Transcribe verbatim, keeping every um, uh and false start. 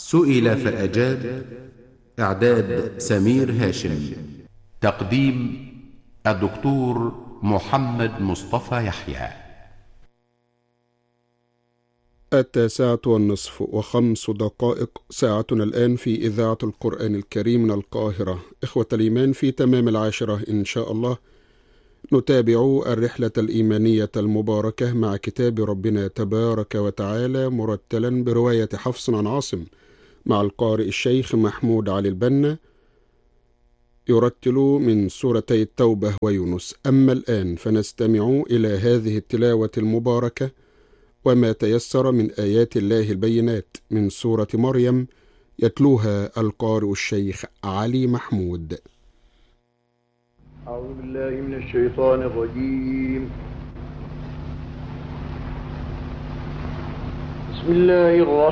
سئل فأجاب. إعداد سمير هاشم. تقديم الدكتور محمد مصطفى يحيى. التاسعة والنصف وخمس دقائق، ساعتنا الآن في إذاعة القرآن الكريم من القاهرة. إخوة الإيمان، في تمام العاشرة إن شاء الله نتابع الرحلة الإيمانية المباركة مع كتاب ربنا تبارك وتعالى، مرتلا برواية حفص عن عاصم، مع القارئ الشيخ محمود علي البنا، يرتل من سورتي التوبة ويونس. أما الآن فنستمع إلى هذه التلاوة المباركة وما تيسر من آيات الله البينات من سورة مريم، يتلوها القارئ الشيخ علي محمود. أعوذ بالله من الشيطان الرجيم. بسم الله الرحمن